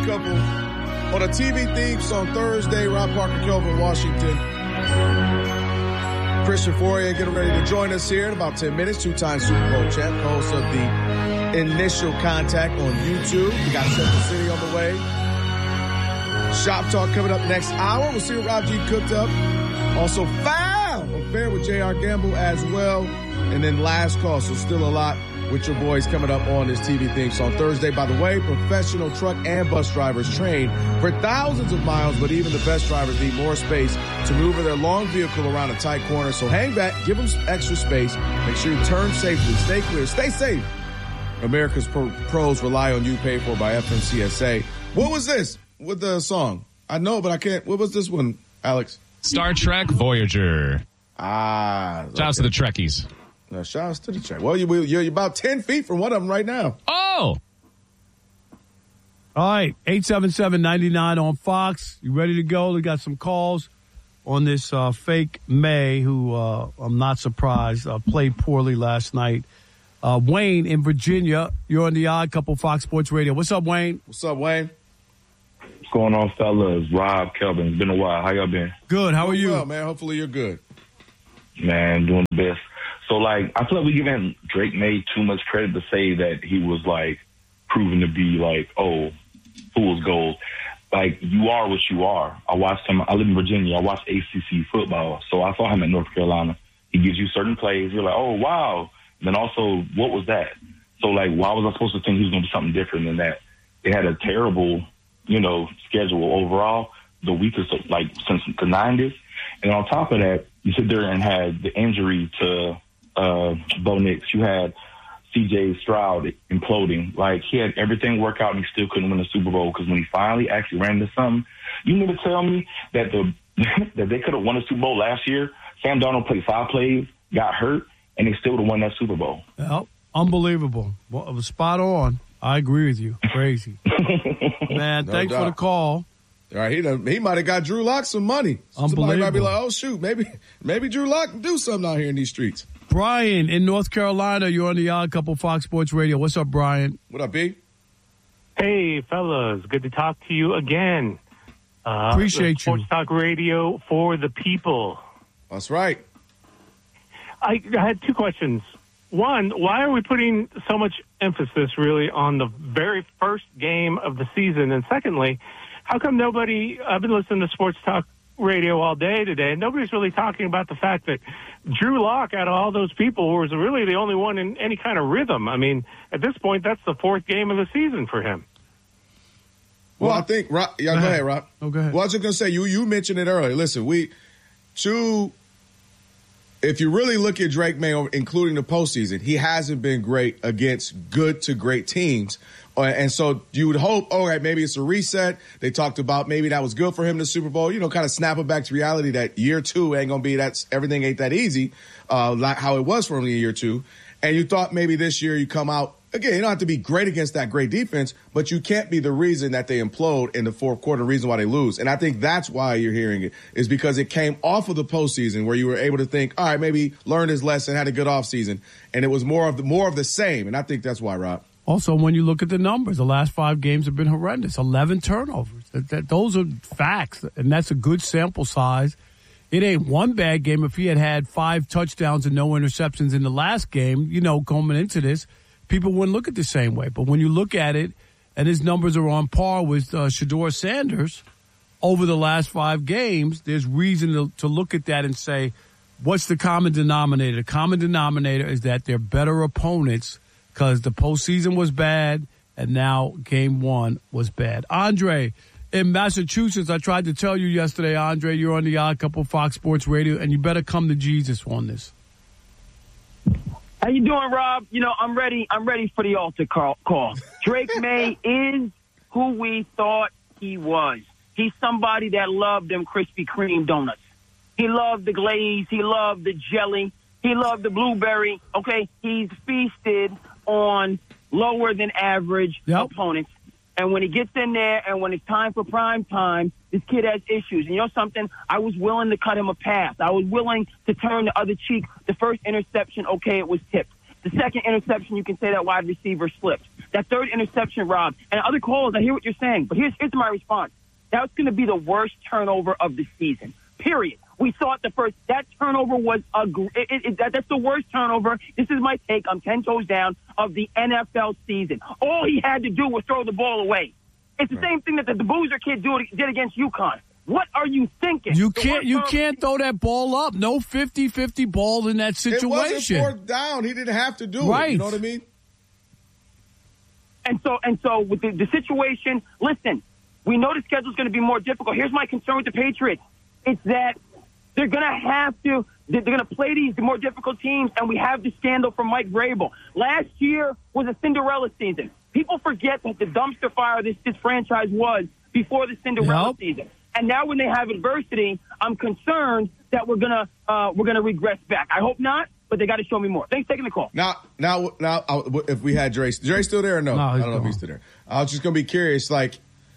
Couple on a TV theme song Thursday. Rob Parker, Kelvin Washington. Christian Fourier getting ready to join us here in about 10 minutes. Two-time Super Bowl champ, host of the Initial Contact on YouTube. We got Central City on the way. Shop Talk coming up next hour. We'll see what Rob G cooked up. Also, Foul Affair with J.R. Gamble as well. And then Last Call, so still a lot with your boys coming up on this TV theme song Thursday. By the way, professional truck and bus drivers train for thousands of miles, but even the best drivers need more space to maneuver their long vehicle around a tight corner. So hang back, give them extra space, make sure you turn safely, stay clear, stay safe. America's pros rely on you, paid for by FMCSA. What was this with the song? I know, but I can't. What was this one, Alex? Star Trek Voyager. Okay. Shouts to the Trekkies. No, shouts to the Trek. Well, you're about 10 feet from one of them right now. Oh! All right, 877-99 on Fox. You ready to go? We got some calls on this fake May, who I'm not surprised, played poorly last night. Wayne in Virginia, you're on the Odd Couple Fox Sports Radio. What's up, Wayne? What's up, Wayne? What's going on, fellas? Rob, Kelvin. It's been a while. How y'all been? Good. How are you? Well, man. Hopefully you're good. Man, doing the best. So, I feel like we're giving Drake May too much credit to say that he was, proven to be, fool's gold. You are what you are. I watched him. I live in Virginia. I watched ACC football. So I saw him at North Carolina. He gives you certain plays. You're like, oh, wow. And then also, what was that? So, why was I supposed to think he was going to be something different than that? They had a terrible, schedule overall, the weakest, since the 90s. And on top of that, you sit there and had the injury to Bo Nix. You had C.J. Stroud imploding. He had everything work out and he still couldn't win the Super Bowl because when he finally actually ran into something, you mean to tell me that that they could have won the Super Bowl last year? Sam Darnold played 5 plays, got hurt, and they still would have won that Super Bowl. Well, unbelievable. Well, it was spot on. I agree with you. Crazy. Man, No thanks doubt. for the call. All right, he might have got Drew Lock some money. Somebody might be like, oh, shoot, maybe Drew Lock can do something out here in these streets. Brian in North Carolina, you're on the Odd Couple Fox Sports Radio. What's up, Brian? What up, B? Hey, fellas. Good to talk to you again. Appreciate you. Sports Talk Radio for the people. That's right. I had 2 questions. One, why are we putting so much emphasis really on the very first game of the season? And secondly, how come I've been listening to Sports Talk Radio all day today, and nobody's really talking about the fact that Drew Lock, out of all those people, was really the only one in any kind of rhythm. I mean, at this point, that's the 4th game of the season for him. Well, I think, Rob, go ahead, Rob. Oh, go ahead. Well, I was just going to say, you mentioned it earlier. Listen, if you really look at Drake May, including the postseason, he hasn't been great against good to great teams. And so you would hope, all right, maybe it's a reset. They talked about maybe that was good for him in the Super Bowl, kind of snap it back to reality that year 2 ain't going to be everything ain't that easy, like how it was for him in year 2. And you thought maybe this year you come out, again, you don't have to be great against that great defense, but you can't be the reason that they implode in the 4th quarter, reason why they lose. And I think that's why you're hearing it, is because it came off of the postseason where you were able to think, all right, maybe learned his lesson, had a good offseason, and it was more of the same. And I think that's why, Rob. Also, when you look at the numbers, the last 5 games have been horrendous. 11 turnovers. Those are facts, and that's a good sample size. It ain't one bad game. If he had 5 touchdowns and no interceptions in the last game, coming into this, people wouldn't look at it the same way. But when you look at it, and his numbers are on par with Shedeur Sanders over the last 5 games, there's reason to look at that and say, what's the common denominator? The common denominator is that they're better opponents because the postseason was bad, and now game 1 was bad. Andre, in Massachusetts, I tried to tell you yesterday, Andre, you're on the Odd Couple Fox Sports Radio, and you better come to Jesus on this. How you doing, Rob? I'm ready. I'm ready for the altar call. Drake May is who we thought he was. He's somebody that loved them Krispy Kreme donuts. He loved the glaze. He loved the jelly. He loved the blueberry. Okay, he's feasted on lower than average opponents. And when he gets in there and when it's time for prime time, this kid has issues. And you know something? I was willing to cut him a pass. I was willing to turn the other cheek. The first interception, okay, it was tipped. The second interception, you can say that wide receiver slipped. That third interception, Rob, and other callers, I hear what you're saying, but here's my response. That's going to be the worst turnover of the season, period. We saw it that turnover was that's the worst turnover. This is my take. I'm 10 toes down of the NFL season. All he had to do was throw the ball away. It's the same thing that the Boozer kid did against UConn. What are you thinking? You can't throw that ball up. No 50-50 ball in that situation. It wasn't fourth down. He didn't have to do it. You know what I mean? And so with the situation, listen, we know the schedule's going to be more difficult. Here's my concern with the Patriots. It's that they're going to play these more difficult teams, and we have the scandal from Mike Vrabel. Last year was a Cinderella season. People forget that the dumpster fire this franchise was before the Cinderella season. And now when they have adversity, I'm concerned that we're gonna regress back. I hope not, but they got to show me more. Thanks for taking the call. Now, if we had Dre still there or no? I don't know if he's still there. I was just gonna be curious, like,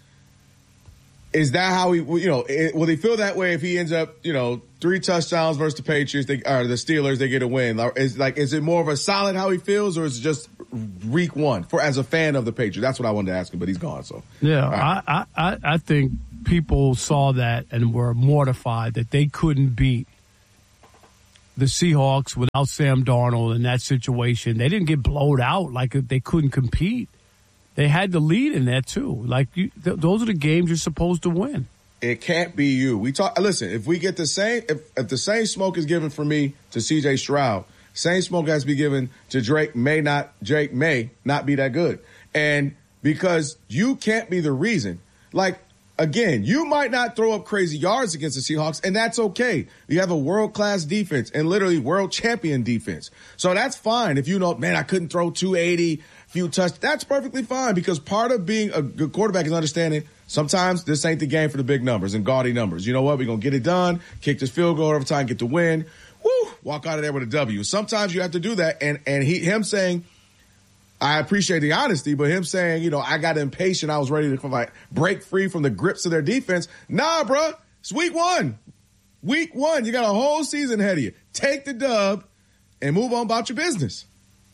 is that how he, will he feel that way if he ends up, 3 touchdowns versus the Patriots, or the Steelers, they get a win? Is it more of a solid how he feels, or is it just week one as a fan of the Patriots? That's what I wanted to ask him, but he's gone. So yeah, right. I think people saw that and were mortified that they couldn't beat the Seahawks without Sam Darnold in that situation. They didn't get blowed out like they couldn't compete. They had the lead in that too. Like those are the games you're supposed to win. It can't be you. Listen, if we get the same, if the same smoke is given for me to C.J. Stroud, same smoke has to be given to Drake may not be that good. And because you can't be the reason. Like, again, you might not throw up crazy yards against the Seahawks, and that's okay. You have a world-class defense and literally world champion defense. So that's fine. If I couldn't throw 280, few touchdowns, that's perfectly fine, because part of being a good quarterback is understanding sometimes this ain't the game for the big numbers and gaudy numbers. You know what? We're going to get it done, kick this field goal every time, get the win, walk out of there with a W. Sometimes you have to do that. And him saying, I appreciate the honesty, but him saying, I got impatient, I was ready to break free from the grips of their defense. Nah, bro, it's week one. Week one, you got a whole season ahead of you. Take the dub and move on about your business.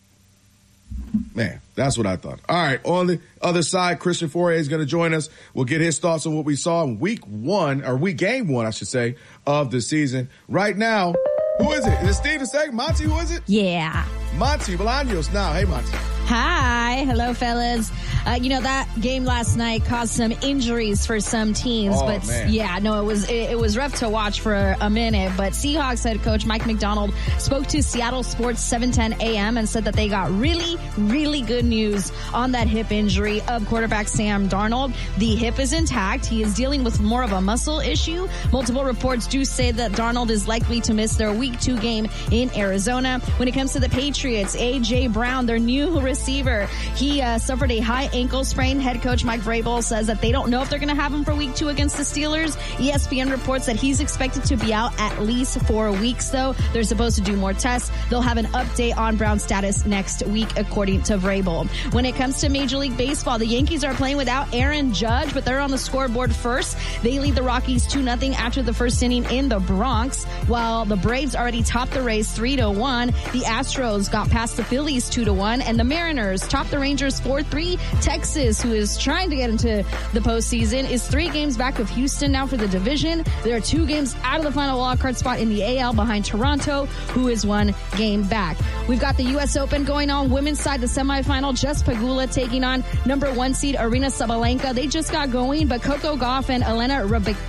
Man, that's what I thought. All right, on the other side, Christian Fauria is going to join us. We'll get his thoughts on what we saw in game one, I should say, of the season. Right now, who is it? Is it Steve the second? Monty, who is it? Yeah. Monty Bolaños now. Hey, Monty. Hi. Hello, fellas. That game last night caused some injuries for some teams. Man. Yeah, no, it was rough to watch for a minute. But Seahawks head coach Mike McDonald spoke to Seattle Sports 710 AM and said that they got really, really good news on that hip injury of quarterback Sam Darnold. The hip is intact. He is dealing with more of a muscle issue. Multiple reports do say that Darnold is likely to miss their Week 2 game in Arizona. When it comes to the Patriots, A.J. Brown, their new receiver, he suffered a high ankle sprain. Head coach Mike Vrabel says that they don't know if they're going to have him for Week 2 against the Steelers. ESPN reports that he's expected to be out at least 4 weeks, though. They're supposed to do more tests. They'll have an update on Brown's status next week, according to Vrabel. When it comes to Major League Baseball, the Yankees are playing without Aaron Judge, but they're on the scoreboard first. They lead the Rockies 2-0 after the first inning in the Bronx, while the Braves already topped the Rays 3-1. The Astros got past the Phillies 2-1, and the Mariners topped the Rangers 4-3. Texas, who is trying to get into the postseason, is 3 games back of Houston now for the division. They're 2 games out of the final wildcard spot in the AL behind Toronto, who is 1 game back. We've got the U.S. Open going on. Women's side, the semifinal, Jess Pegula taking on number 1 seed Aryna Sabalenka. They just got going, but Coco Gauff and Elena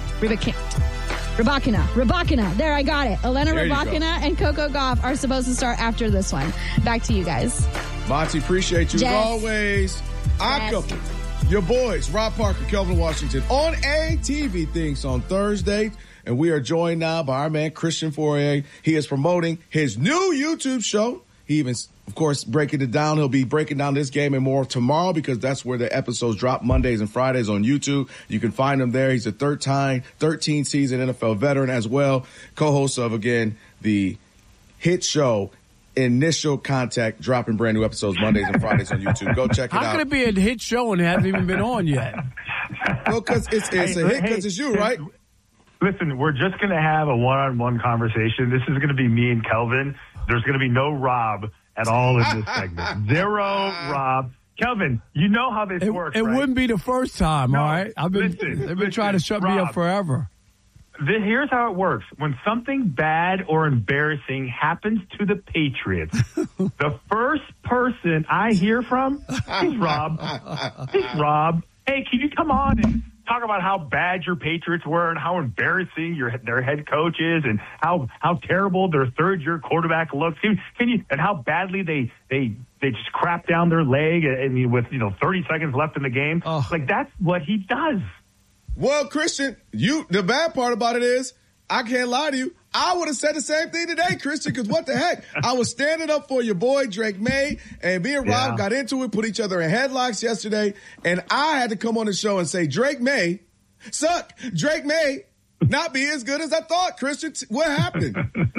Rybakina. There, I got it. Elena Rybakina and Coco Gauff are supposed to start after this one. Back to you guys. Monty, appreciate you as always. Our couple, your boys, Rob Parker, Kelvin Washington, on ATV Things on Thursday. And we are joined now by our man, Christian Fauria. He is promoting his new YouTube show. He even, of course, breaking it down. He'll be breaking down this game and more tomorrow, because that's where the episodes drop, Mondays and Fridays on YouTube. You can find him there. He's a 13 season NFL veteran as well. Co-host of, again, the hit show Initial Contact, dropping brand new episodes Mondays and Fridays on YouTube. Go check it out. How can it be a hit show and it hasn't even been on yet? Well, because it's a hit because it's you, right? Listen, we're just going to have a one-on-one conversation. This is going to be me and Kelvin. There's going to be no Rob at all in this segment. Zero Rob, Kelvin, you know how this works, It right? wouldn't be the first time, No, all right? They've been trying to shut me up Rob, forever. Here's how it works. When something bad or embarrassing happens to the Patriots, the first person I hear from is Rob. It's Rob. Hey, can you come on and talk about how bad your Patriots were and how embarrassing their head coach is and how terrible their third-year quarterback looks? Can you and how badly they just crap down their leg and with 30 seconds left in the game? Oh. Like, that's what he does. Well, Christian, the bad part about it is, I can't lie to you, I would have said the same thing today, Christian, because what the heck? I was standing up for your boy, Drake May, and me and Rob got into it, put each other in headlocks yesterday, and I had to come on the show and say, Drake May suck. Drake May not be as good as I thought, Christian. What happened?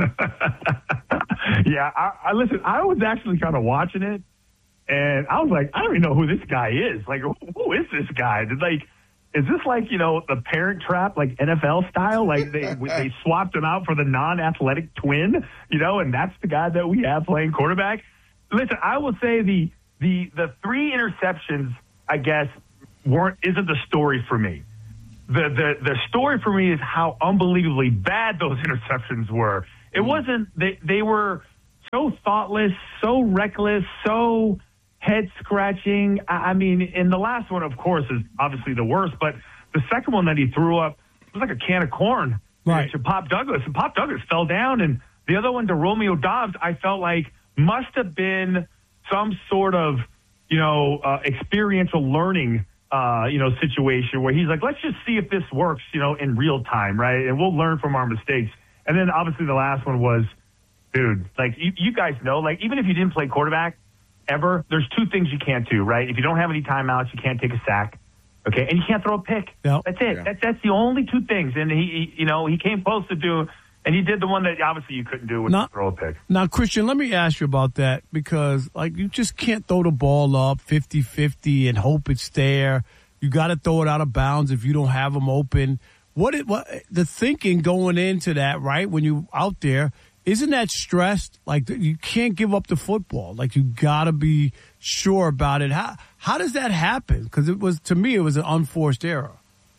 Yeah, I listen, I was actually kind of watching it, and I was like, I don't even know who this guy is. Like, who is this guy? Is this like, the Parent Trap, like NFL style? Like they swapped him out for the non-athletic twin, and that's the guy that we have playing quarterback. Listen, I will say the 3 interceptions, I guess, isn't the story for me. The story for me is how unbelievably bad those interceptions were. It wasn't, they were so thoughtless, so reckless, so head scratching. I mean, and the last one, of course, is obviously the worst, but the second one that he threw up was like a can of corn to Pop Douglas, and Pop Douglas fell down. And the other one to Romeo Doubs, I felt like must have been some sort of, experiential learning, situation where he's like, let's just see if this works, in real time, right? And we'll learn from our mistakes. And then obviously the last one was, dude, like you guys know, like even if you didn't play quarterback ever, there's 2 things you can't do, right? If you don't have any timeouts, you can't take a sack, okay? And you can't throw a pick. Yep. That's it. Yeah. That's the only 2 things. And he came close to doing, and he did the one that obviously you couldn't do, which was throw a pick. Now, Christian, let me ask you about that because, you just can't throw the ball up 50-50 and hope it's there. You got to throw it out of bounds if you don't have them open. What the thinking going into that, right, when you out there, isn't that stressed? Like, you can't give up the football. Like, you got to be sure about it. How does that happen? Because to me, it was an unforced error.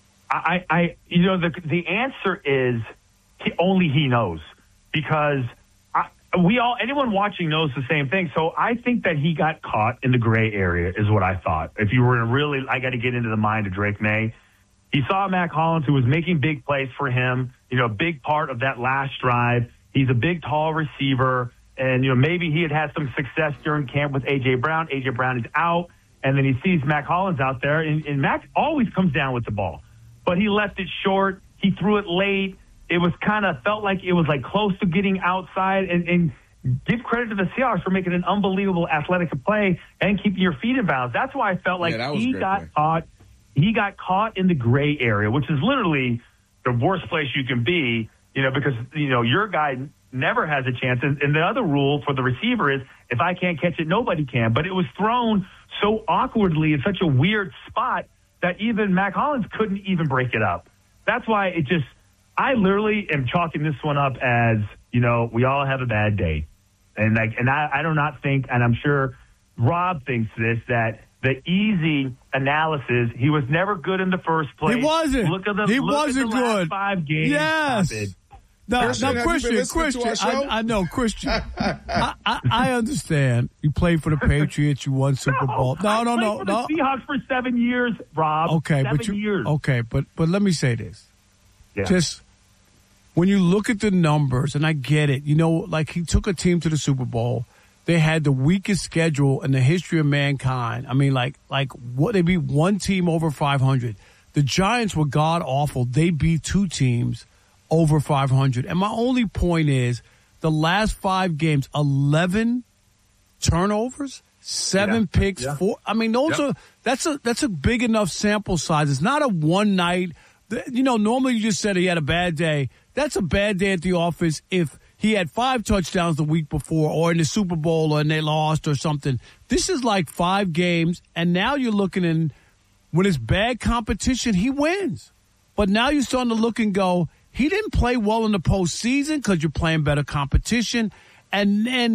The answer is only he knows, because anyone watching knows the same thing. So I think that he got caught in the gray area is what I thought. If you were I got to get into the mind of Drake May. He saw Mac Hollins, who was making big plays for him, a big part of that last drive. He's a big, tall receiver, and, maybe he had some success during camp with A.J. Brown. A.J. Brown is out, and then he sees Mac Hollins out there, and Mac always comes down with the ball. But he left it short. He threw it late. It was felt like it was close to getting outside, and give credit to the Seahawks for making an unbelievable athletic play and keeping your feet in bounds. That's why I felt like he got caught. He got caught in the gray area, which is literally the worst place you can be, because, your guy never has a chance. And the other rule for the receiver is if I can't catch it, nobody can. But it was thrown so awkwardly in such a weird spot that even Mac Hollins couldn't even break it up. That's why I literally am chalking this one up as, we all have a bad day. And I do not think, and I'm sure Rob thinks this, that the easy analysis, he was never good in the first place. He wasn't. Look at the good. last 5 games. Yes. Now, Christian, I know, Christian. I understand. You played for the Patriots. You won Super Bowl. No. I played for the Seahawks for 7 years, Rob. Okay, 7 years. Okay, but let me say this. Yeah. Just when you look at the numbers, and I get it, he took a team to the Super Bowl. They had the weakest schedule in the history of mankind. I mean, they beat one team over 500. The Giants were god awful. They beat 2 teams over 500. And my only point is, the last 5 games, 11 turnovers, 7 picks, 4. I mean, that's a big enough sample size. It's not a one night. Normally you just said he had a bad day. That's a bad day at the office if he had 5 touchdowns the week before or in the Super Bowl and they lost or something. This is 5 games, and now you're looking in when it's bad competition, he wins. But now you're starting to look and go, he didn't play well in the postseason because you're playing better competition. And then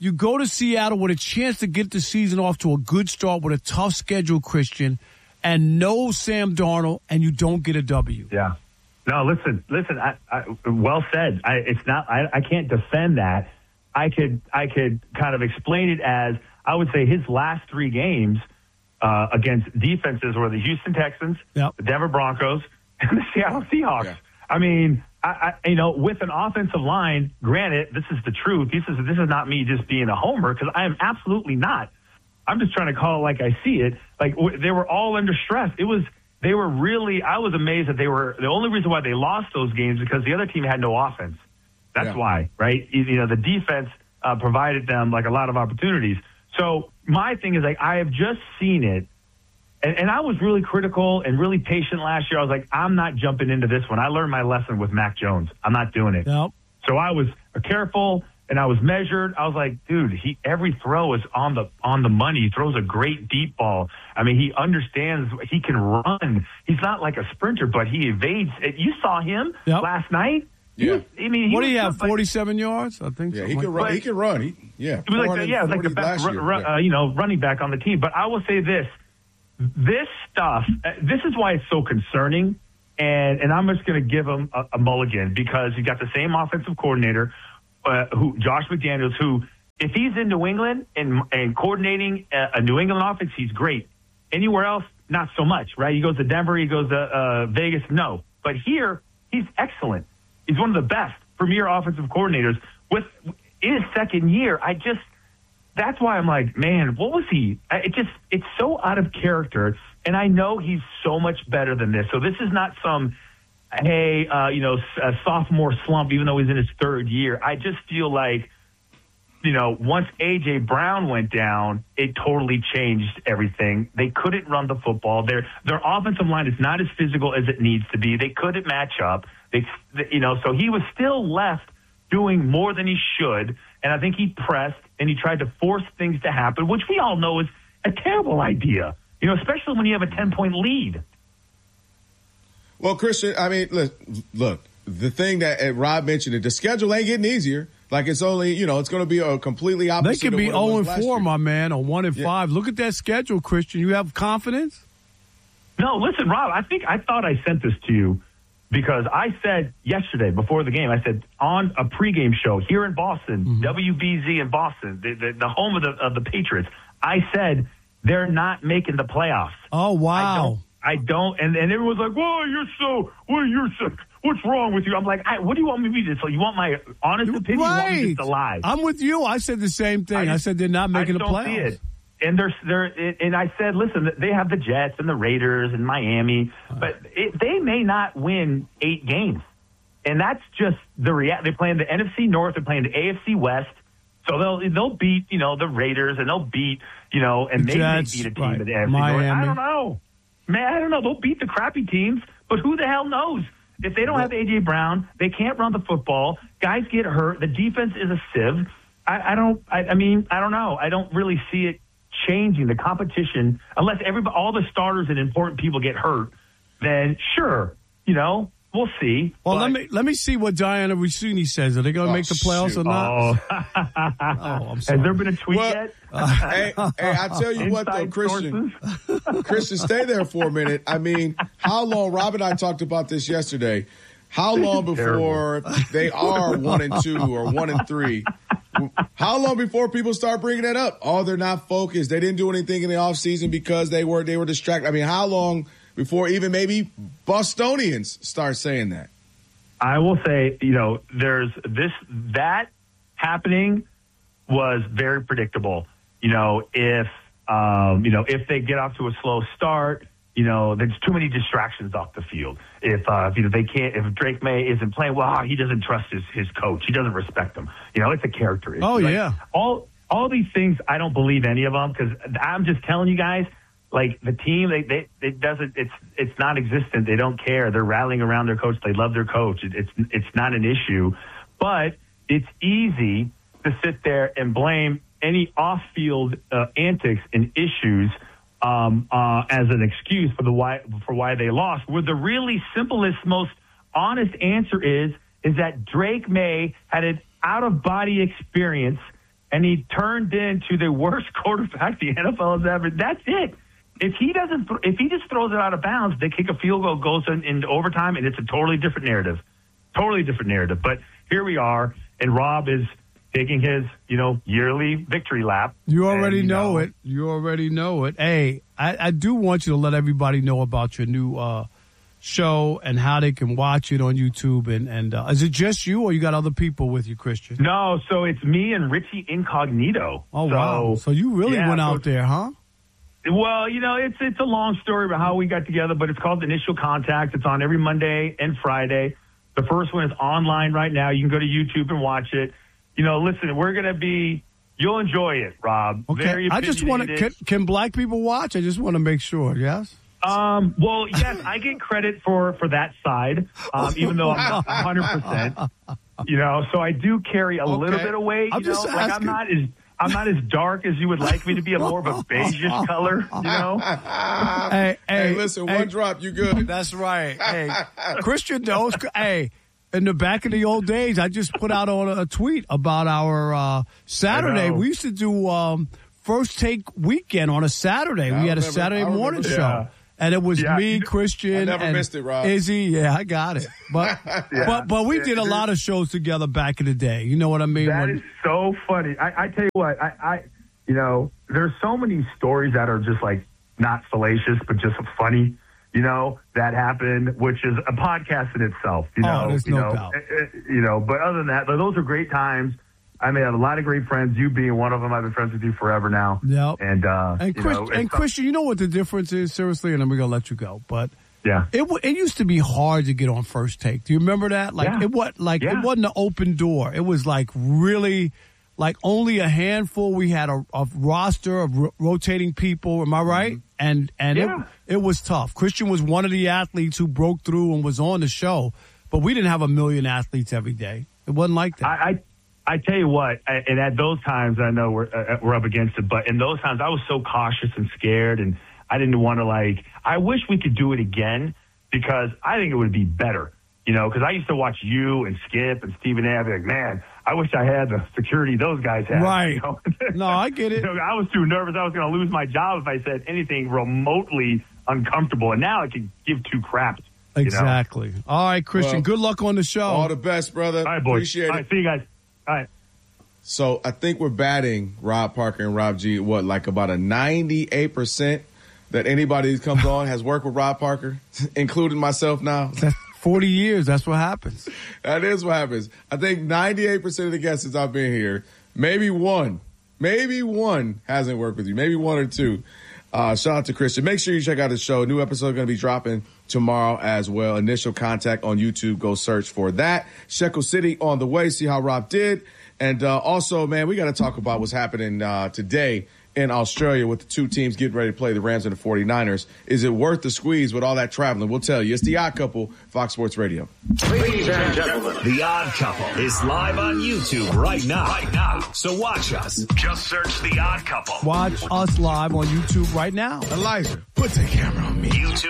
you go to Seattle with a chance to get the season off to a good start with a tough schedule, Christian, and no Sam Darnold, and you don't get a W. Yeah. No, listen. I well said. I can't defend that. I could kind of explain it as I would say his last 3 games against defenses were the Houston Texans, the Denver Broncos, and the Seattle Seahawks. Yeah. I mean, I with an offensive line, granted, this is the truth. This is not me just being a homer, because I am absolutely not. I'm just trying to call it like I see it. Like, they were all under stress. I was amazed that the only reason why they lost those games because the other team had no offense. That's why, right? The defense provided them like a lot of opportunities. So my thing is, like, I have just seen it. And I was really critical and really patient last year. I was like, I'm not jumping into this one. I learned my lesson with Mac Jones. I'm not doing it. Nope. So I was careful and I was measured. I was like, dude, every throw is on the money. He throws a great deep ball. I mean, he understands he can run. He's not like a sprinter, but he evades. You saw him last night. Yeah. What do you have? 47 yards, I think. Yeah, he can run. He can run. It was like the best running back on the team. But I will say this. This stuff, this is why it's so concerning, and I'm just going to give him a mulligan because you got the same offensive coordinator, Josh McDaniels, who, if he's in New England and coordinating a New England offense, he's great. Anywhere else, not so much, right? He goes to Denver, he goes to Vegas, no. But here, he's excellent. He's one of the best premier offensive coordinators. In his second year, that's why I'm like, man, what was he? It's so out of character. And I know he's so much better than this. So this is not some, a sophomore slump, even though he's in his 3rd year. I just feel like, once A.J. Brown went down, it totally changed everything. They couldn't run the football. Their offensive line is not as physical as it needs to be. They couldn't match up. So he was still left doing more than he should. And I think he pressed and he tried to force things to happen, which we all know is a terrible idea, especially when you have a 10-point lead. Well, Christian, I mean, look, the thing that Rob mentioned, the schedule ain't getting easier. Like, it's only, it's going to be a completely opposite. They could be 0-4, my man, or 1-5. Look at that schedule, Christian. You have confidence? No, listen, Rob, I thought I sent this to you because I said yesterday before the game, I said on a pregame show here in Boston, WBZ in Boston, the home of the Patriots, I said they're not making the playoffs. Oh, wow. I don't. And everyone's like, you're sick. What's wrong with you? I'm like, what do you want me to do? So you want my honest opinion? Right. You want me just to lie? I'm with you. I said the same thing. I said they're not making the playoffs. See it. And and I said, listen, they have the Jets and the Raiders and Miami, but they may not win 8 games. And that's just the reality. They're playing the NFC North, they're playing the AFC West. So they'll beat, the Raiders, and they'll beat, and maybe they beat a team in the NFC North. I don't know. Man, I don't know. They'll beat the crappy teams, but who the hell knows? If they don't have A.J. Brown, they can't run the football. Guys get hurt. The defense is a sieve. I don't know. I don't really see it changing the competition unless all the starters and important people get hurt. Then sure, we'll see. Well, let me see what Diana Rossini says. Are they going to make the playoffs or not? I'm sorry. Has there been a tweet yet? Hey, I tell you what, though, Christian, stay there for a minute. I mean, how long? Rob and I talked about this yesterday. How long before they are 1-2 or 1-3? How long before people start bringing that up? Oh, they're not focused. They didn't do anything in the offseason because they were distracted. I mean, how long before even maybe Bostonians start saying that? I will say, there's that happening was very predictable. If they get off to a slow start, there's too many distractions off the field. If Drake May isn't playing well, he doesn't trust his coach. He doesn't respect him. It's a character issue. Oh, yeah. All these things, I don't believe any of them because I'm just telling you guys, like the team, it's non-existent. They don't care. They're rallying around their coach. They love their coach. It's not an issue, but it's easy to sit there and blame any off-field antics and issues as an excuse for why they lost. Where the really simplest, most honest answer is that Drake May had an out-of-body experience and he turned into the worst quarterback the NFL has ever. That's it. If he just throws it out of bounds, they kick a field goal, goes into overtime, and it's a totally different narrative. Totally different narrative. But here we are, and Rob is taking his, yearly victory lap. You already know it. You already know it. Hey, I do want you to let everybody know about your new show and how they can watch it on YouTube. And is it just you, or you got other people with you, Christian? No, so it's me and Richie Incognito. Oh, wow. So you really went out there, huh? Well, it's a long story about how we got together, but it's called Initial Contact. It's on every Monday and Friday. The first one is online right now. You can go to YouTube and watch it. Listen, we're going to be, you'll enjoy it, Rob. Okay. Very I just want to, can black people watch? I just want to make sure, yes? Well, yes, I get credit for that side, even though I'm not 100%. So I do carry a little bit of weight. I'm just asking. I'm not as dark as you would like me to be. I'm more of a beigeish color, Hey, listen, one drop, you good. That's right. Hey, Christian knows. Hey, in the back of the old days, I just put out on a tweet about our Saturday. We used to do First Take Weekend on a Saturday. We had a Saturday morning show. Yeah. And it was me, Christian, I never missed it, Rob. Izzy. Yeah, I got it. But but we did a lot of shows together back in the day. You know what I mean? That is so funny. I tell you what, I there's so many stories that are just like not salacious, but just funny, that happened, which is a podcast in itself, there's no doubt. But other than that, those are great times. I made a lot of great friends. You being one of them, I've been friends with you forever now. Yep. And Christian, you know what the difference is, seriously, and then we're gonna let you go. But yeah, it used to be hard to get on First Take. Do you remember that? It wasn't an open door. It was really only a handful. We had a roster of rotating people. Am I right? Mm-hmm. And it was tough. Christian was one of the athletes who broke through and was on the show, but we didn't have a million athletes every day. It wasn't like that. I tell you what, and at those times, I know we're up against it, but in those times, I was so cautious and scared, and I didn't want to I wish we could do it again, because I think it would be better, because I used to watch you and Skip and Stephen A. I'd be like, man, I wish I had the security those guys had. Right. No, I get it. I was too nervous. I was going to lose my job if I said anything remotely uncomfortable, and now I can give two craps. Exactly. All right, Christian, good luck on the show. All the best, brother. All right, boys. Appreciate it. All right, see you guys. All right. So I think we're batting Rob Parker and Rob G. About a 98% that anybody who comes on has worked with Rob Parker, including myself now. That's 40 years. That's what happens. That is what happens. I think 98% of the guests since I've been here, maybe one hasn't worked with you. Maybe one or two. Shout out to Christian. Make sure you check out his show. New episode going to be dropping tomorrow as well. Initial Contact on YouTube. Go search for that. Shekel City on the way. See how Rob did. And also, man, we got to talk about what's happening today in Australia with the two teams getting ready to play, the Rams and the 49ers. Is it worth the squeeze with all that traveling? We'll tell you. It's The Odd Couple, Fox Sports Radio. Ladies and gentlemen, The Odd Couple is live on YouTube right now. So watch us. Just search The Odd Couple. Watch us live on YouTube right now. Elijah, put the camera on me.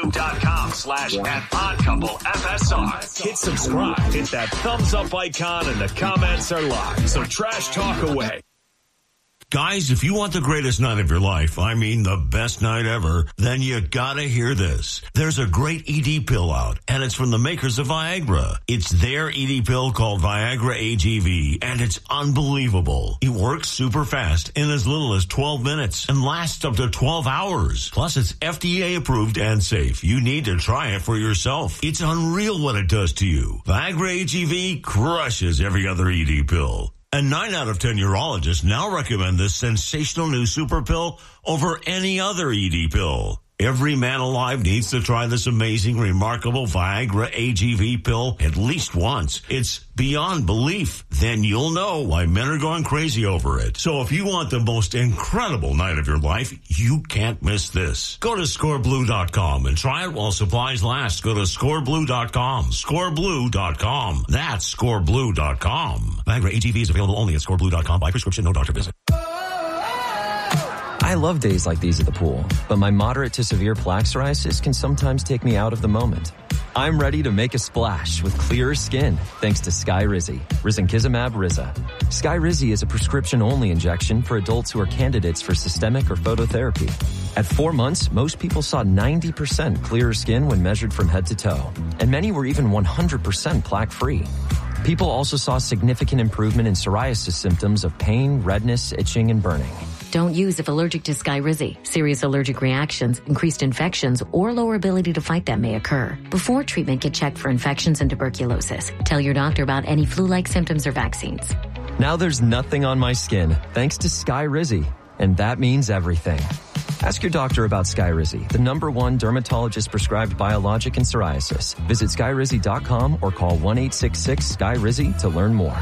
YouTube.com/@oddcouplefsr. Hit subscribe. Hit that thumbs up icon, and the comments are live. So trash talk away. Guys, if you want the greatest night of your life, I mean the best night ever, then you gotta hear this. There's a great ED pill out, and it's from the makers of Viagra. It's their ED pill called Viagra AGV, and it's unbelievable. It works super fast in as little as 12 minutes and lasts up to 12 hours. Plus, it's FDA approved and safe. You need to try it for yourself. It's unreal what it does to you. Viagra AGV crushes every other ED pill. And 9 out of 10 urologists now recommend this sensational new super pill over any other ED pill. Every man alive needs to try this amazing, remarkable Viagra AGV pill at least once. It's beyond belief. Then you'll know why men are going crazy over it. So if you want the most incredible night of your life, you can't miss this. Go to scoreblue.com and try it while supplies last. Go to scoreblue.com. Scoreblue.com. That's scoreblue.com. Viagra AGV is available only at scoreblue.com by prescription, no doctor visit. I love days like these at the pool, but my moderate to severe plaque psoriasis can sometimes take me out of the moment. I'm ready to make a splash with clearer skin thanks to Skyrizi, risankizumab Riza. Skyrizi is a prescription-only injection for adults who are candidates for systemic or phototherapy. At 4 months, most people saw 90% clearer skin when measured from head to toe, and many were even 100% plaque-free. People also saw significant improvement in psoriasis symptoms of pain, redness, itching, and burning. Don't use if allergic to Skyrizi. Serious allergic reactions, increased infections, or lower ability to fight them may occur. Before treatment, get checked for infections and tuberculosis. Tell your doctor about any flu-like symptoms or vaccines. Now there's nothing on my skin thanks to Skyrizi, and that means everything. Ask your doctor about Skyrizi, the #1 dermatologist-prescribed biologic in psoriasis. Visit Skyrizi.com or call 1-866-SKYRIZI to learn more.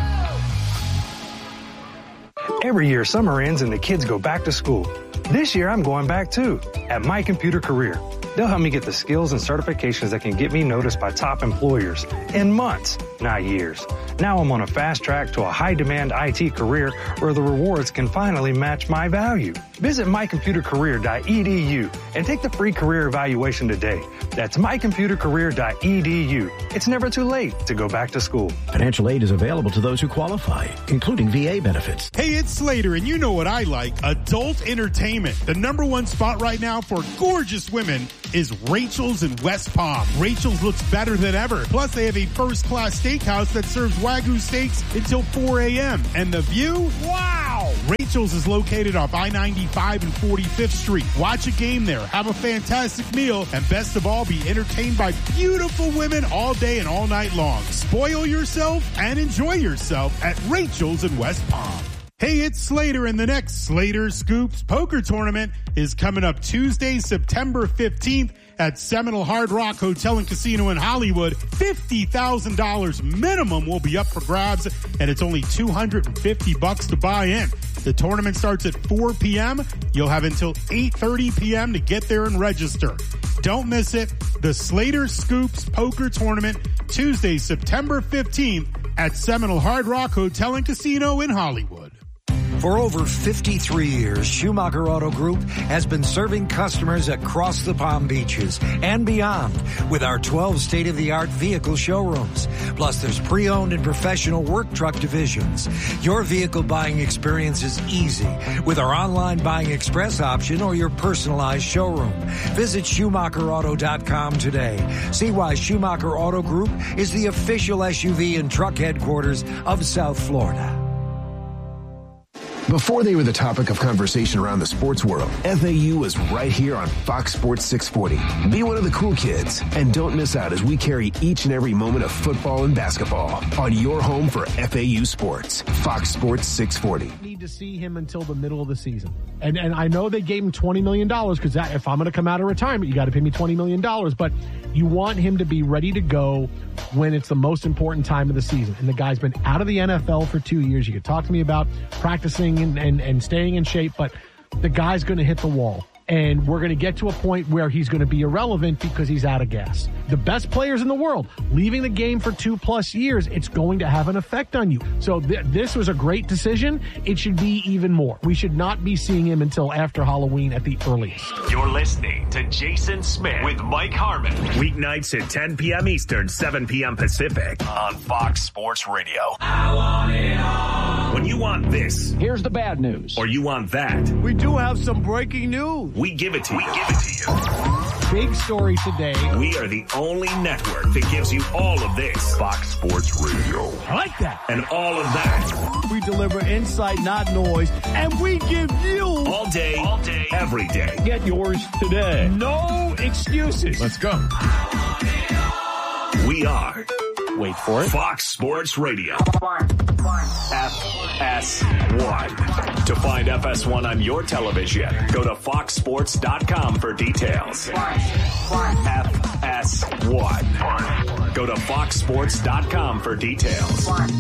Every year, summer ends and the kids go back to school. This year, I'm going back too, at My Computer Career. They'll help me get the skills and certifications that can get me noticed by top employers in months, not years. Now I'm on a fast track to a high-demand IT career where the rewards can finally match my value. Visit mycomputercareer.edu and take the free career evaluation today. That's mycomputercareer.edu. It's never too late to go back to school. Financial aid is available to those who qualify, including VA benefits. Hey, it's Slater, and you know what I like. Adult entertainment. The #1 spot right now for gorgeous women is Rachel's in West Palm. Rachel's looks better than ever. Plus, they have a first-class steakhouse that serves Wagyu steaks until 4 a.m. And the view? Wow! Rachel's is located off I-95 and 45th Street. Watch a game there, have a fantastic meal, and best of all, be entertained by beautiful women all day and all night long. Spoil yourself and enjoy yourself at Rachel's in West Palm. Hey, it's Slater, and the next Slater Scoops Poker Tournament is coming up Tuesday, September 15th at Seminole Hard Rock Hotel and Casino in Hollywood. $50,000 minimum will be up for grabs, and it's only $250 to buy in. The tournament starts at 4 p.m. You'll have until 8:30 p.m. to get there and register. Don't miss it. The Slater Scoops Poker Tournament, Tuesday, September 15th at Seminole Hard Rock Hotel and Casino in Hollywood. For over 53 years, Schumacher Auto Group has been serving customers across the Palm Beaches and beyond with our 12 state-of-the-art vehicle showrooms. Plus, there's pre-owned and professional work truck divisions. Your vehicle buying experience is easy with our online buying express option or your personalized showroom. Visit SchumacherAuto.com today. See why Schumacher Auto Group is the official SUV and truck headquarters of South Florida. Before they were the topic of conversation around the sports world, FAU is right here on Fox Sports 640. Be one of the cool kids, and don't miss out as we carry each and every moment of football and basketball on your home for FAU sports. Fox Sports 640. Need to see him until the middle of the season. And I know they gave him $20 million because if I'm going to come out of retirement, you got to pay me $20 million. But you want him to be ready to go when it's the most important time of the season. And the guy's been out of the NFL for 2 years. You could talk to me about practicing and staying in shape, but the guy's going to hit the wall. And we're going to get to a point where he's going to be irrelevant because he's out of gas. The best players in the world, leaving the game for 2+ years, it's going to have an effect on you. So this was a great decision. It should be even more. We should not be seeing him until after Halloween at the earliest. You're listening to Jason Smith with Mike Harmon. Weeknights at 10 p.m. Eastern, 7 p.m. Pacific on Fox Sports Radio. I want it all. When you want this, here's the bad news. Or you want that, we do have some breaking news. We give it to you. Big story today. We are the only network that gives you all of this. Fox Sports Radio. I like that. And all of that. We deliver insight, not noise. And we give you all day, every day. Get yours today. No excuses. Let's go. We are. Wait for it. Fox Sports Radio. FS1. To find FS1 on your television, go to foxsports.com for details. FS1. Go to foxsports.com for details.